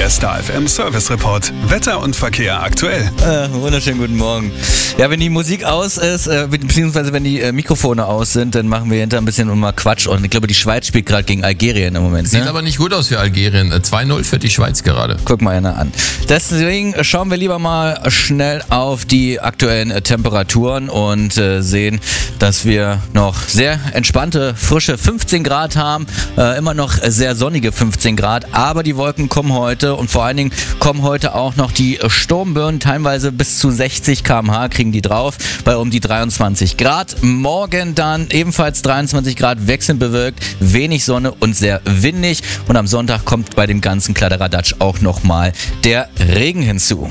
Der Star FM Service Report. Wetter und Verkehr aktuell. Wunderschönen guten Morgen. Ja, wenn die Musik aus ist, beziehungsweise wenn die Mikrofone aus sind, dann machen wir hinter ein bisschen immer Quatsch. Und ich glaube, die Schweiz spielt gerade gegen Algerien im Moment. Sieht aber nicht gut aus für Algerien. 2-0 für die Schweiz gerade. Guck mal einer an. Deswegen schauen wir lieber mal schnell auf die aktuellen Temperaturen und sehen, dass wir noch sehr entspannte, frische 15 Grad haben. Immer noch sehr sonnige 15 Grad. Aber die Wolken kommen heute und vor allen Dingen kommen heute auch noch die Sturmböen. Teilweise bis zu 60 km/h kriegen die drauf bei um die 23 Grad. Morgen dann ebenfalls 23 Grad, wechselnd bewölkt, wenig Sonne und sehr windig. Und am Sonntag kommt bei dem ganzen Kladderadatsch auch nochmal der Regen hinzu.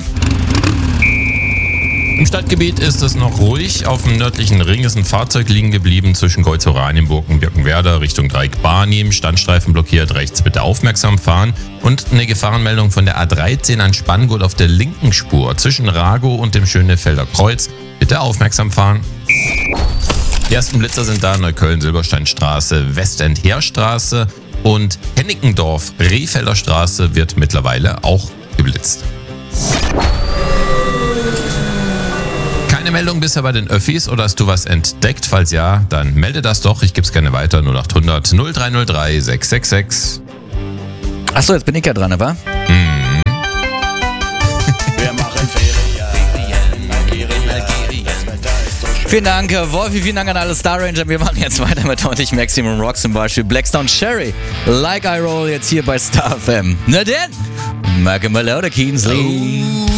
Im Stadtgebiet ist es noch ruhig. Auf dem nördlichen Ring ist ein Fahrzeug liegen geblieben zwischen Kreuz-Oranienburg und Birkenwerder Richtung Dreieck Barnim. Standstreifen blockiert, rechts bitte aufmerksam fahren. Und eine Gefahrenmeldung von der A13 an Spanngurt auf der linken Spur zwischen Ragow und dem Schönefelder Kreuz. Bitte aufmerksam fahren. Die ersten Blitzer sind da: Neukölln-Silbersteinstraße, Westend-Heerstraße und Hennickendorf-Rehfelder Straße wird mittlerweile auch geblitzt. Keine Meldung bisher bei den Öffis oder hast du was entdeckt? Falls ja, dann melde das doch. Ich gebe es gerne weiter. 0800 0303 666. Achso, jetzt bin ich ja dran, wa? Wir machen Ferien, Algerien. Vielen Dank, Wolfi, vielen Dank an alle Star Ranger. Wir machen jetzt weiter mit deutlich Maximum Rock, zum Beispiel Blackstone Cherry, Like I Roll, jetzt hier bei Star FM. Na denn, Malcolm Malone, Keensley.